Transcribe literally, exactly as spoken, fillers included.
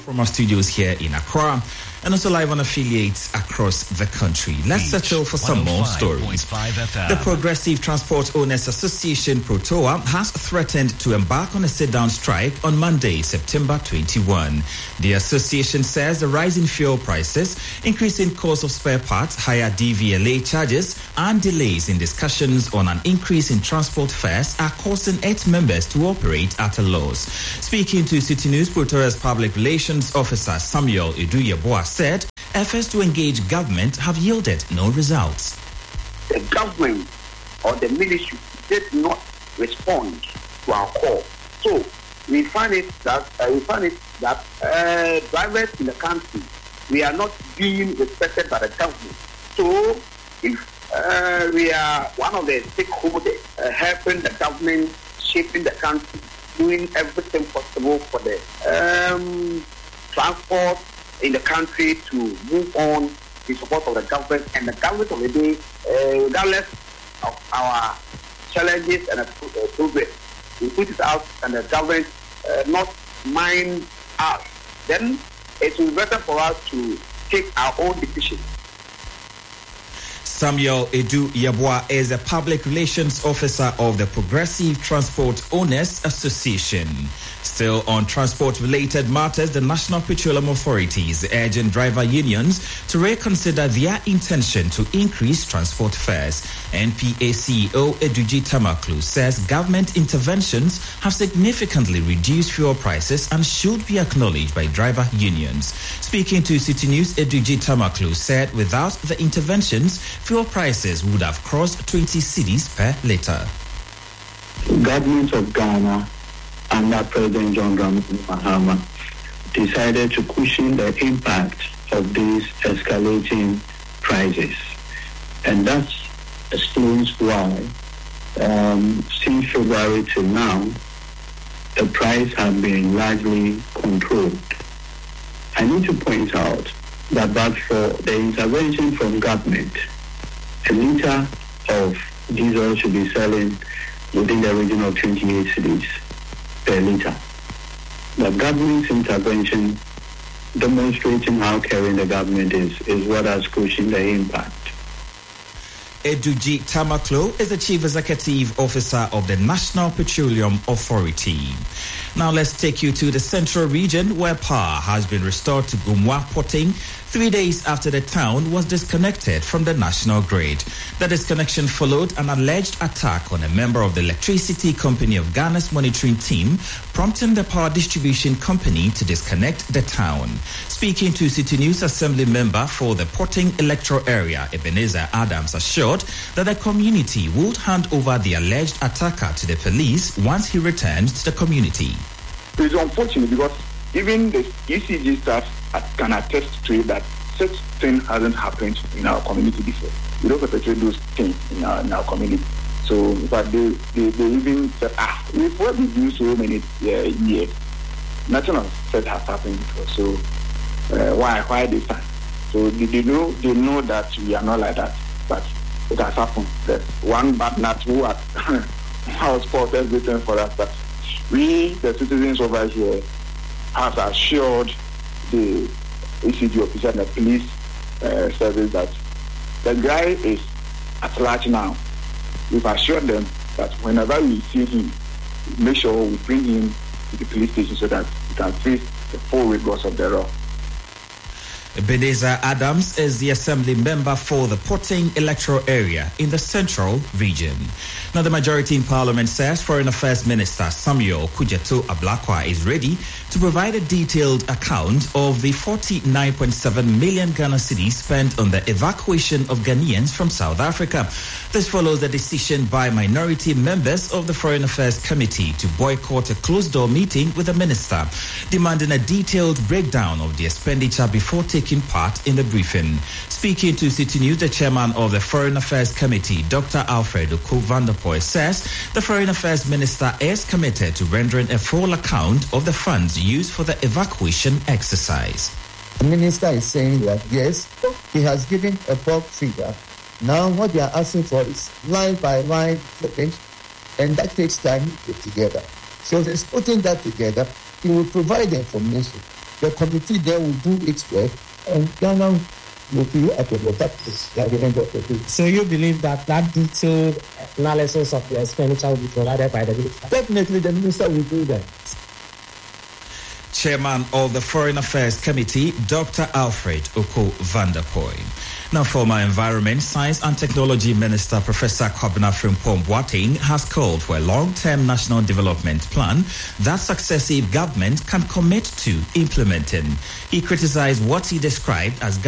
from our studios here in Accra and also live on affiliates across the country. Let's settle for some more stories. The Progressive Transport Owners Association, Protoa, has threatened to embark on a sit-down strike on Monday, September twenty-first. The association says the rise in fuel prices, increasing cost of spare parts, higher D V L A charges, and delays in discussions on an increase in transport fares are causing its members to operate at a loss. Speaking to City News, Protoa's Public Relations Officer Samuel Edu-Yeboah said efforts to engage government have yielded no results. The government or the ministry did not respond to our call. So we find it that uh, we find it that uh, drivers in the country, we are not being respected by the government. So if uh, we are one of the stakeholders uh, helping the government, shaping the country, doing everything possible for the um, transport in the country to move on in support of the government, and the government of the day, uh, regardless of our challenges and uh, progress, we put it out and the government uh, not mind us, then it will be better for us to take our own decisions. Samuel Edu-Yeboah is a public relations officer of the Progressive Transport Owners Association. Still on transport-related matters, the National Petroleum Authority is urging driver unions to reconsider their intention to increase transport fares. N P A C E O Eduji Tamaklu says government interventions have significantly reduced fuel prices and should be acknowledged by driver unions. Speaking to City News, Eduji Tamaklu said without the interventions, fuel prices would have crossed twenty cedis per litre. Government of Ghana under President John Dramani Mahama decided to cushion the impact of these escalating prices. And that explains why, um, since February till now, the price has been largely controlled. I need to point out that but for the intervention from government, a litre of diesel should be selling within the region of twenty-eight cedis per litre. The government's intervention, demonstrating how caring the government is, is what has cushioned the impact. Eduji Tamaklo is the Chief Executive Officer of the National Petroleum Authority. Now let's take you to the Central Region, where power has been restored to Gumwa Porting three days after the town was disconnected from the national grid. The disconnection followed an alleged attack on a member of the Electricity Company of Ghana's monitoring team, prompting the power distribution company to disconnect the town. Speaking to City News, Assembly member for the Porting electoral area, Ebenezer Adams, assured that the community would hand over the alleged attacker to the police once he returns to the community. It's unfortunate because even the E C G staff can attest to it that such thing hasn't happened in our community before. We don't perpetrate those things in our, in our community. So, but they, they, they even said, ah, we've worked with you so many uh, years. Nothing of such has happened before. So, uh, why why this time? So, they, they know they know that we are not like that, but it has happened. That one bad nut who has house fault everything for us, but we, the citizens over here, have assured the E C G officer and the police uh, service that the guy is at large now. We've assured them that whenever we see him, make sure we bring him to the police station so that he can face the full rigors of the law. Ebenezer Adams is the Assembly member for the Porting electoral area in the Central Region. Now, the majority in Parliament says Foreign Affairs Minister Samuel Kudjeto Ablakwa is ready to provide a detailed account of the forty-nine point seven million Ghana cedis spent on the evacuation of Ghanaians from South Africa. This follows the decision by minority members of the Foreign Affairs Committee to boycott a closed-door meeting with the minister, demanding a detailed breakdown of the expenditure before taking part in the briefing. Speaking to City News, the chairman of the Foreign Affairs Committee, Doctor Alfred Oko-Vanderpoy, says the Foreign Affairs Minister is committed to rendering a full account of the funds used for the evacuation exercise. The minister is saying that, yes, he has given a bulk figure. Now what they are asking for is line by line footage, and that takes time to put together. So he's putting that together. He will provide the information. The committee then will do its work, and Ghana will be at a better place at the end of the day. So you believe that that detailed analysis of the expenditure will be provided by the minister? Definitely, the minister will do that. Chairman of the Foreign Affairs Committee, Doctor Alfred Oko van der Poy. Now, former Environment, Science and Technology Minister Professor Kobna Frimpong Boateng has called for a long-term national development plan that successive government can commit to implementing. He criticized what he described as